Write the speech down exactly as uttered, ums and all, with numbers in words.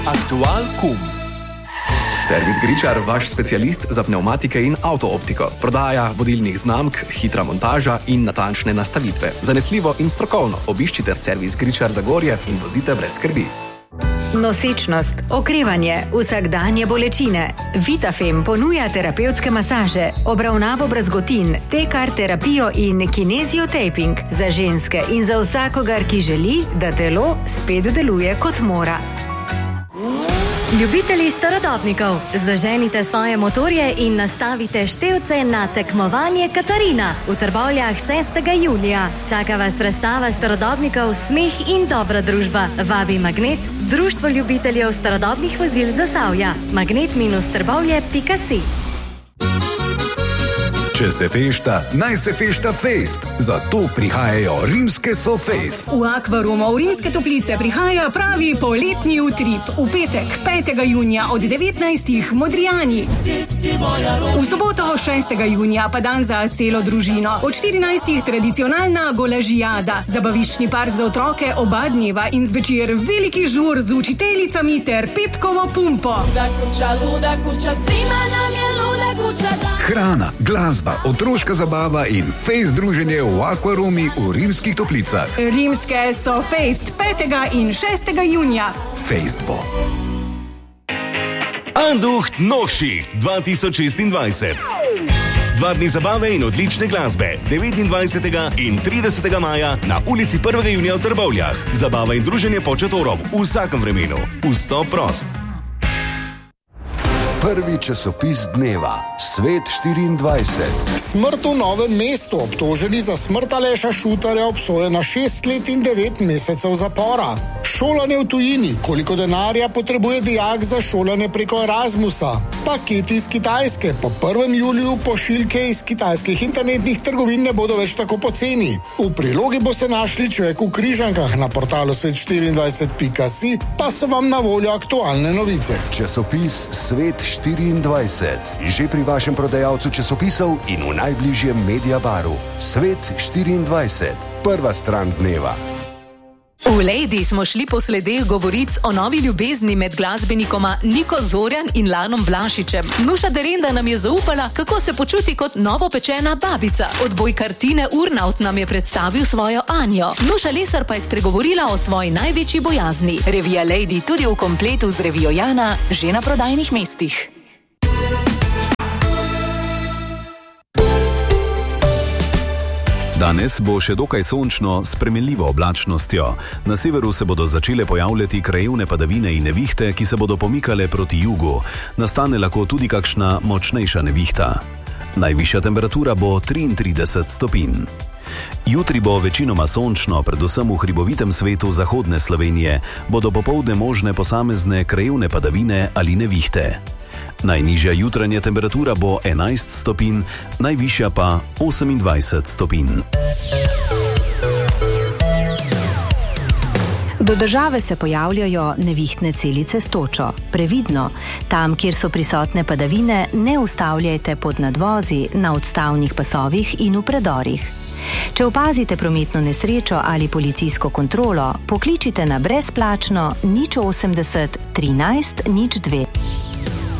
Aktual kum. Servis Gričar, vaš specialist za pnevmatike in avtooptiko. Prodaja vodilnih znamk, hitra montaža in natančne nastavitve. Zanesljivo in strokovno obiščite servis Gričar Zagorje in vozite brez skrbi. Nosečnost, okrevanje, vsakdanje bolečine. Vitafem ponuja terapevtske masaže, obravnavo brazgotin, T-kar terapijo in kineziotaping za ženske in za vsakogar, ki želi, da telo spet deluje kot mora. Ljubitelji starodobnikov, zaženite svoje motorje in nastavite števce na tekmovanje Katarina v Trbovljah šestega julija. Čaka vas razstava starodobnikov, smeh in dobra družba. Vabi Magnet, društvo ljubiteljev starodobnih vozil Zasavja. magnet dash trbovlje pika si. Če se fešta, naj se fešta fejst. Zato prihajajo rimske SoFejst. V Akvarumu v Rimske Toplice prihaja pravi poletni utrip. V petek, petega junija od devetnajstih Modrijani. V soboto, šestega junija pa dan za celo družino. Od štirinajstih tradicionalna golažijada. Zabaviščni park za otroke oba dneva in zvečer veliki žur z učiteljicami ter petkovo pumpo. Luda kuća, luda kuća, svima nam je luda kuća. Hrana, glasba, otroška zabava in fejst druženje v Akvarumi v Rimskih Toplicah. Rimske SoFejst petega in šestega junija. Fejst bo. Anducht Nochschicht dva tisoč šestindvajset. Dva dni zabave in odlične glasbe. devetindvajsetega in tridesetega maja na ulici prvega junija v Trbovljah. Zabava in druženje pod četorom v vsakem vremenu. Vstop prost. Prvi časopis dneva, Svet štiriindvajset. Smrt v Novem mestu, obtoženi za smrt Aleša Šutarja, obsojen na šest let in devet mesecev zapora. Šolanje v tujini, koliko denarja potrebuje dijak za šolanje preko Erasmusa. Paketi iz Kitajske, po prvem juliju pošiljke iz kitajskih internetnih trgovin ne bodo več tako poceni. V prilogi boste našli Človek v križankah, na portalu svet štiriindvajset pika si pa so vam na voljo aktualne novice. Časopis Svet štiriindvajset. Že pri vašem prodajalcu časopisov in v najbližjem Mediabaru. Svet štiriindvajset. Prva stran dneva. V Lady smo šli po sledeh govoric o novi ljubezni med glasbenikoma Niko Zorjan in Lanom Vlašičem. Nuša Derenda nam je zaupala, kako se počuti kot novopečena babica. Odbojkar Tine Urnaut nam je predstavil svojo Anjo. Nuša Lesar pa je spregovorila o svoji največji bojazni. Revija Lady tudi v kompletu z revijo Jana, že na prodajnih mestih. Danes bo še dokaj sončno s spremenljivo oblačnostjo. Na severu se bodo začele pojavljati krajevne padavine in nevihte, ki se bodo pomikale proti jugu. Nastane lahko tudi kakšna močnejša nevihta. Najvišja temperatura bo triintrideset stopinj. Jutri bo večinoma sončno, predvsem v hribovitem svetu zahodne Slovenije. Bodo popoldne možne posamezne krajevne padavine ali nevihte. Najnižja jutranja temperatura bo enajst stopinj, najvišja pa osemindvajset stopinj. Do države se pojavljajo nevihtne celice s točo. Previdno, tam, kjer so prisotne padavine, ne ustavljajte pod nadvozi, na odstavnih pasovih in v predorih. Če opazite prometno nesrečo ali policijsko kontrolo, pokličite na brezplačno nič osemdeset trinajst nič dve.